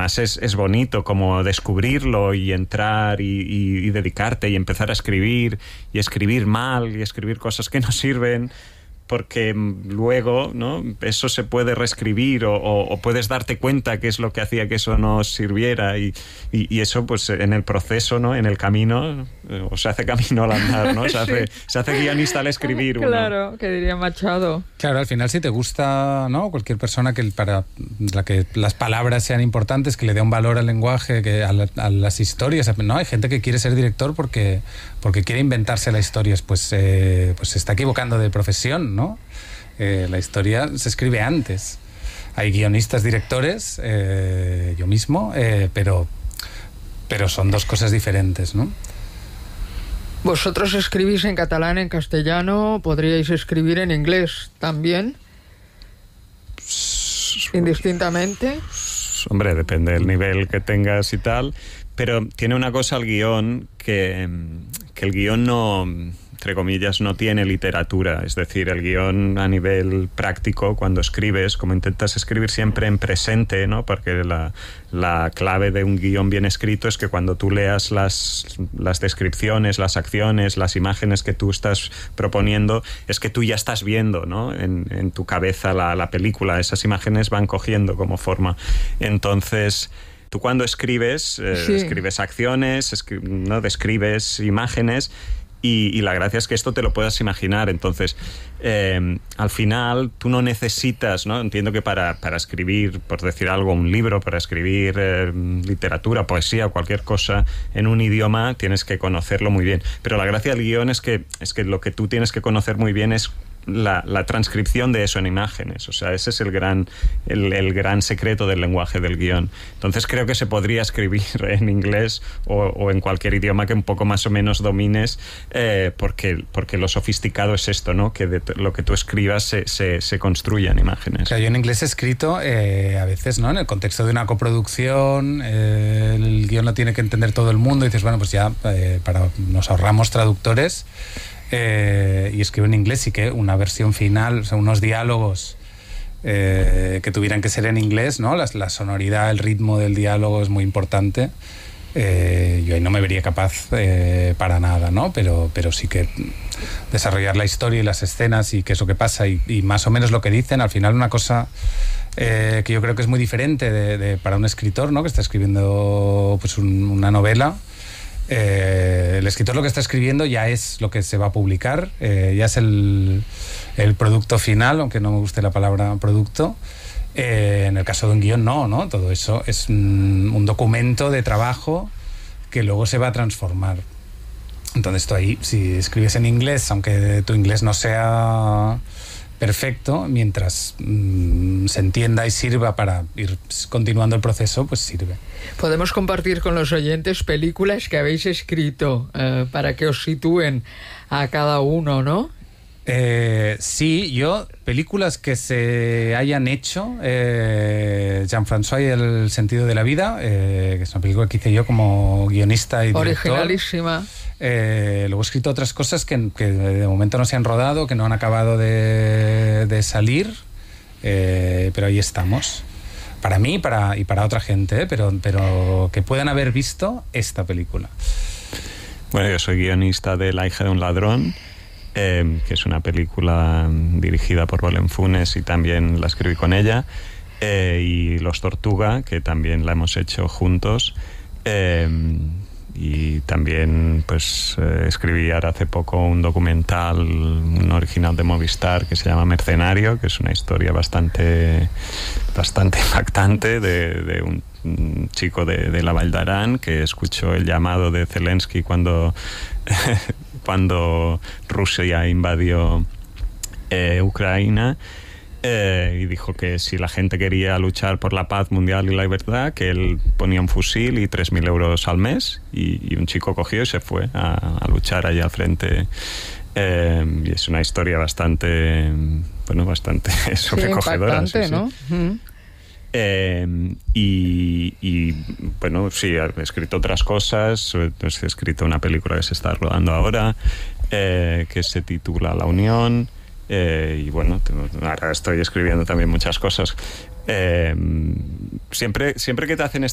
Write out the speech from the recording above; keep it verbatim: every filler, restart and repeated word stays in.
además es, es bonito como descubrirlo y entrar y, y, y dedicarte y empezar a escribir y escribir mal y escribir cosas que no sirven, porque luego, ¿no?, eso se puede reescribir o, o, o puedes darte cuenta qué es lo que hacía que eso no sirviera y, y, y eso pues en el proceso, ¿no?, en el camino, o se hace camino al andar, ¿no? Se hace, se hace guionista al escribir. Claro, uno. Que diría Machado. Claro, al final si te gusta, ¿no?, cualquier persona que para la que las palabras sean importantes, que le dé un valor al lenguaje, que a, la, a las historias, ¿no? Hay gente que quiere ser director porque, porque quiere inventarse las historias, pues, eh, pues se está equivocando de profesión, ¿no? Eh, la historia se escribe antes. Hay guionistas, directores, eh, yo mismo, eh, pero, pero son dos cosas diferentes, ¿no? Vosotros escribís en catalán, en castellano, podríais escribir en inglés también, indistintamente. Hombre, depende del nivel que tengas y tal, pero tiene una cosa el guión, que, que el guión no, entre comillas, no tiene literatura. Es decir, el guión a nivel práctico, cuando escribes, como intentas escribir siempre en presente, ¿no? Porque la, la clave de un guión bien escrito es que cuando tú leas las, las descripciones, las acciones, las imágenes que tú estás proponiendo, es que tú ya estás viendo, ¿no?, en, en tu cabeza la, la película. Esas imágenes van cogiendo como forma. Entonces, tú cuando escribes, eh, sí. escribes acciones, escri- ¿no?, describes imágenes. Y, y la gracia es que esto te lo puedas imaginar. Entonces, eh, al final, tú no necesitas, ¿no? Entiendo que para, para escribir, por decir algo, un libro, para escribir eh, literatura, poesía, cualquier cosa en un idioma, tienes que conocerlo muy bien. Pero la gracia del guión es que, es que lo que tú tienes que conocer muy bien es La, la transcripción de eso en imágenes. O sea, ese es el gran, el, el gran secreto del lenguaje del guión. Entonces creo que se podría escribir en inglés o, o en cualquier idioma que un poco más o menos domines, eh, porque, porque lo sofisticado es esto, ¿no?, que de lo que tú escribas se, se, se construye en imágenes. O sea, yo en inglés he escrito eh, a veces, ¿no?, en el contexto de una coproducción, eh, el guión lo tiene que entender todo el mundo y dices, bueno, pues ya eh, para, nos ahorramos traductores. Eh, y escribo en inglés, y que una versión final, o sea, unos diálogos eh, que tuvieran que ser en inglés, ¿no? La, la sonoridad, el ritmo del diálogo es muy importante. Eh, yo ahí no me vería capaz eh, para nada, ¿no? Pero, pero sí que desarrollar la historia y las escenas y qué es lo que pasa y, y más o menos lo que dicen, al final una cosa eh, que yo creo que es muy diferente de, de, para un escritor, ¿no?, que está escribiendo pues un, una novela. Eh, el escritor lo que está escribiendo ya es lo que se va a publicar, eh, ya es el, el producto final, aunque no me guste la palabra producto. Eh, en el caso de un guión no, ¿no? Todo eso es un, un documento de trabajo que luego se va a transformar. Entonces tú ahí, si escribes en inglés, aunque tu inglés no sea perfecto, mientras mmm, se entienda y sirva para ir continuando el proceso, pues sirve. Podemos compartir con los oyentes películas que habéis escrito eh, para que os sitúen a cada uno, ¿no? Eh, sí, yo, películas que se hayan hecho, eh, Jean-François y el sentido de la vida, eh, que es una película que hice yo como guionista y director. Originalísima. Eh, luego he escrito otras cosas que, que de momento no se han rodado, que no han acabado de, de salir, eh, pero ahí estamos. Para mí para, y para otra gente, ¿eh? pero, pero que puedan haber visto esta película. Bueno, yo soy guionista de La hija de un ladrón, eh, que es una película dirigida por Belén Funes y también la escribí con ella, eh, y Los Tortuga, que también la hemos hecho juntos. Eh, y también pues eh, escribí ahora hace poco un documental, un original de Movistar que se llama Mercenario, que es una historia bastante bastante impactante de, de un, un chico de, de la Vall d'Aran que escuchó el llamado de Zelensky cuando cuando Rusia invadió eh, Ucrania. Eh, y dijo que si la gente quería luchar por la paz mundial y la libertad, que él ponía un fusil y tres mil euros al mes, y, y un chico cogió y se fue a, a luchar allá al frente. Eh, y es una historia bastante, bueno, bastante sobrecogedora. Sí, impactante, sí, ¿no? sí. Mm. Eh, y, y bueno, sí, he escrito otras cosas. He escrito una película que se está rodando ahora, eh, que se titula La Unión. Eh, y bueno, ahora estoy escribiendo también muchas cosas. Eh, siempre, siempre que te hacen